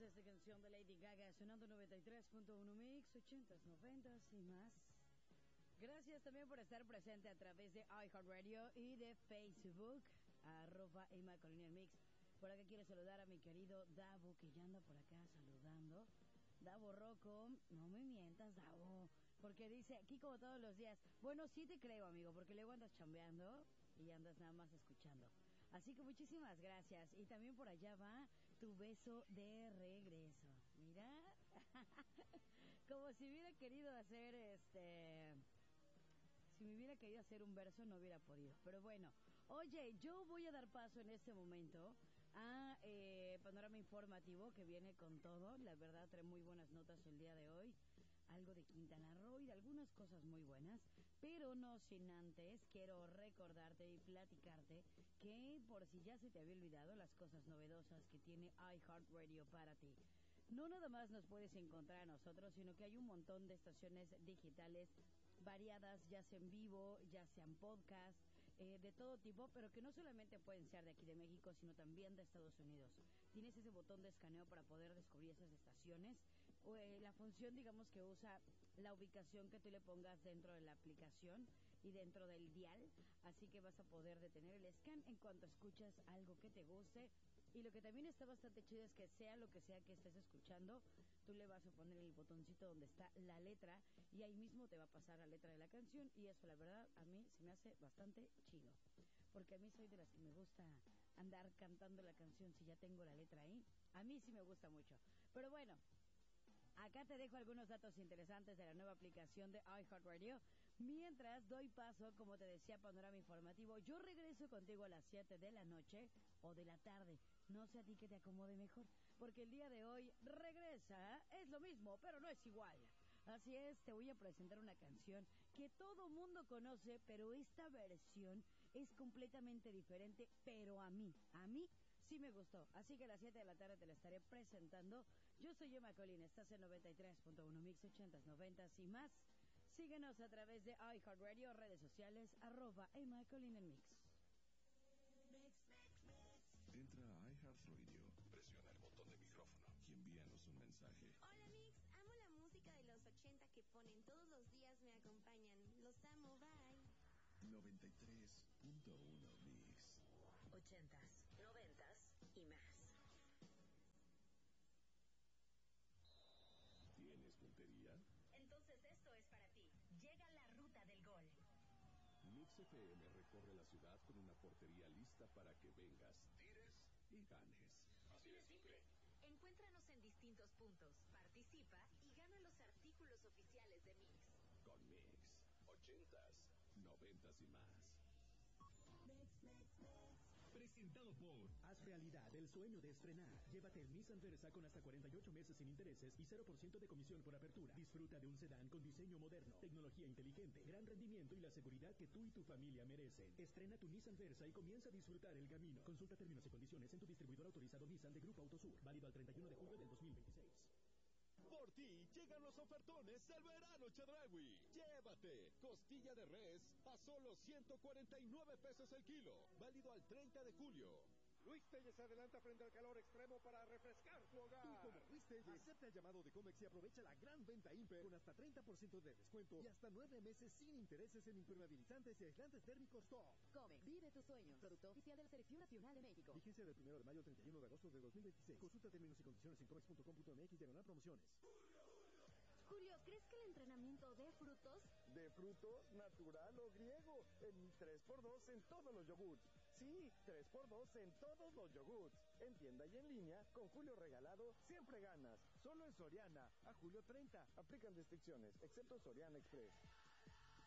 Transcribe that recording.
esta canción de Lady Gaga sonando 93.1 Mix, 80s, 90s y más. Gracias también por estar presente a través de iHeartRadio y de Facebook, @Emma Colina Mix. Por acá quiero saludar a mi querido Davo, que ya anda por acá saludando. Davo Rocco, no me mientas, Davo, porque dice aquí como todos los días. Bueno, sí te creo, amigo, porque luego andas chambeando y andas nada más escuchando. Así que muchísimas gracias. Y también por allá va tu beso de regreso. Mira, como si hubiera querido hacer Si me hubiera querido hacer un verso no hubiera podido. Pero bueno, oye, yo voy a dar paso en este momento a Panorama Informativo, que viene con todo. La verdad trae muy buenas notas el día de hoy. Algo de Quintana Roo y de algunas cosas muy buenas, pero no sin antes quiero recordarte y platicarte que, por si ya se te había olvidado, las cosas novedosas que tiene iHeartRadio para ti. No nada más nos puedes encontrar a nosotros, sino que hay un montón de estaciones digitales variadas, ya sea en vivo, ya sean podcast, de todo tipo, pero que no solamente pueden ser de aquí de México, sino también de Estados Unidos. Tienes ese botón de escaneo para poder descubrir esas estaciones. La función, digamos, que usa la ubicación que tú le pongas dentro de la aplicación y dentro del dial, así que vas a poder detener el scan en cuanto escuchas algo que te guste. Y lo que también está bastante chido es que sea lo que sea que estés escuchando, tú le vas a poner el botoncito donde está la letra y ahí mismo te va a pasar la letra de la canción, y eso la verdad a mí se me hace bastante chido, porque a mí soy de las que me gusta andar cantando la canción si ya tengo la letra ahí. A mí sí me gusta mucho. Pero bueno, acá te dejo algunos datos interesantes de la nueva aplicación de iHeartRadio. Mientras doy paso, como te decía, Panorama Informativo. Yo regreso contigo a las 7 de la noche o de la tarde. No sé a ti que te acomode mejor, porque el día de hoy regresa. Es lo mismo, pero no es igual. Así es, te voy a presentar una canción que todo mundo conoce, pero esta versión es completamente diferente, pero a mí sí me gustó. Así que a las 7 de la tarde te la estaré presentando. Yo soy Emma Colina, estás en 93.1 Mix, 80s, 90s y más. Síguenos a través de iHeartRadio, redes sociales, @Emma Colina Mix. Entra a iHeartRadio, presiona el botón de micrófono y envíanos un mensaje. Hola Mix, amo la música de los 80 que ponen todos los días, me acompañan. Los amo, bye. 93.1 Mix. 80s, 90s y más. ¿Tienes puntería? Entonces esto es para ti. Llega la ruta del gol. Mix FM recorre la ciudad con una portería lista para que vengas, tires y ganes. Así de simple. Encuéntranos en distintos puntos, participa y gana los artículos oficiales de Mix. Con Mix, 80s, 90s y más. Presentado por Haz realidad el sueño de estrenar. Llévate el Nissan Versa con hasta 48 meses sin intereses y 0% de comisión por apertura. Disfruta de un sedán con diseño moderno, tecnología inteligente, gran rendimiento y la seguridad que tú y tu familia merecen. Estrena tu Nissan Versa y comienza a disfrutar el camino. Consulta términos y condiciones en tu distribuidor autorizado Nissan de Grupo Autosur. Válido al 31 de julio del 2026. Por ti llegan los ofertones del verano Chedraui. Llévate costilla de res a solo 149 pesos el kilo. Válido al 30 de julio. Luis Telles se adelanta frente al calor extremo para refrescar tu hogar. Tú, como Luis Telles, acepta el llamado de Comex y aprovecha la gran venta Imper con hasta 30% de descuento y hasta 9 meses sin intereses en impermeabilizantes y aislantes térmicos top. Comex, vive tus sueños. Producto oficial de la Selección Nacional de México. Vigencia del 1 de mayo al 31 de agosto de 2026. Consulta términos y condiciones en comex.com.mx/promociones. Julio, ¿crees que el entrenamiento dé frutos? ¿De frutos, natural o griego? En 3x2 en todos los yogurts. Sí, 3x2 en todos los yogurts. En tienda y en línea, con Julio regalado, siempre ganas. Solo en Soriana, a julio 30. Aplican restricciones, excepto Soriana Express.